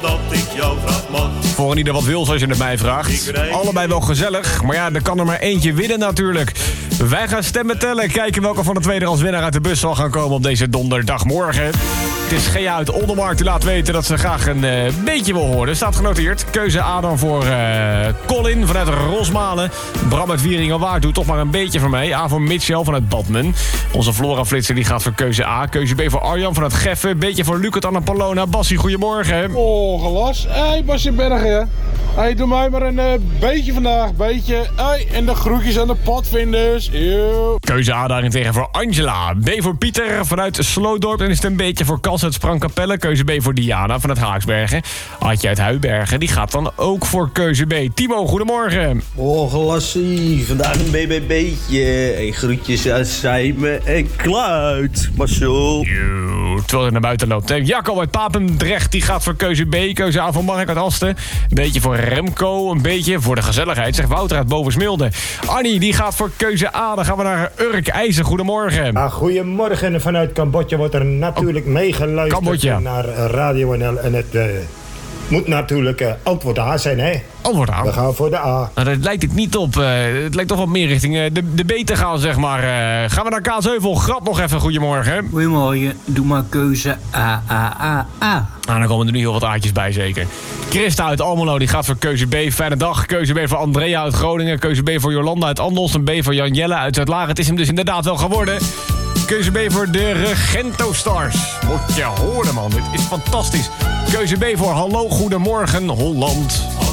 dat ik jou vraag mag. Voor een ieder wat wil, zoals je het mij vraagt. Allebei wel gezellig, maar ja, er kan er maar eentje winnen natuurlijk. Wij gaan stemmen tellen. Kijken welke van de twee er als winnaar uit de bus zal gaan komen op deze donderdagmorgen. Het is Gea uit Oldermarkt die laat weten dat ze graag een beetje wil horen. Staat genoteerd. Keuze A dan voor Colin vanuit Rosmalen. Bram uit Wieringenwaard doet toch maar een beetje voor mij. A voor Mitchell vanuit Badmen. Onze Flora-flitser die gaat voor keuze A. Keuze B voor Arjan vanuit Geffen. Beetje voor Lucas Anna Palona. Bassie, goedemorgen. Oh, gelas. Hey, Basje Bergen. Hey, doe mij maar een beetje vandaag. Beetje. Hey, en de groetjes aan de padvinders. Yo. Keuze A daarentegen voor Angela. B voor Pieter vanuit Sloodorp. En is het een beetje voor Kas uit Sprangkapelle. Keuze B voor Diana vanuit Haaksbergen. Adje uit Huibergen. Die gaat dan ook voor keuze B. Timo, goedemorgen. Oh, gelassie. Vandaag een BBB'tje. En groetjes uit Sijmen en Kluit. Marcel. Terwijl hij naar buiten loopt. Jacco uit Papendrecht. Die gaat voor keuze B. Keuze A voor Mark uit Asten. Een beetje voor Remco. Een beetje voor de gezelligheid. Zegt Wouter uit Bovensmilde. Annie, die gaat voor keuze A. Dan gaan we naar Urk IJzer. Goedemorgen. Goedemorgen. Vanuit Cambodja wordt er natuurlijk meegeluisterd Cambodja. naar Radio NL. En het moet natuurlijk antwoord A zijn, hè? Antwoord A. We gaan voor de A. Nou, dat lijkt het niet op. Het lijkt toch wat meer richting de B te gaan, zeg maar. Gaan we naar Kaatsheuvel. Grap nog even. Goedemorgen. Goedemorgen, doe maar keuze A. Nou, dan komen er nu heel wat A'tjes bij, zeker. Christa uit Almelo, die gaat voor keuze B. Fijne dag. Keuze B voor Andrea uit Groningen. Keuze B voor Jolanda uit Andelst. Een B voor Janjelle uit Zuid-Laag. Het is hem dus inderdaad wel geworden. Keuze B voor de Regento Stars. Moet je horen, man. Dit is fantastisch. Keuze B voor Hallo, Goedemorgen, Holland.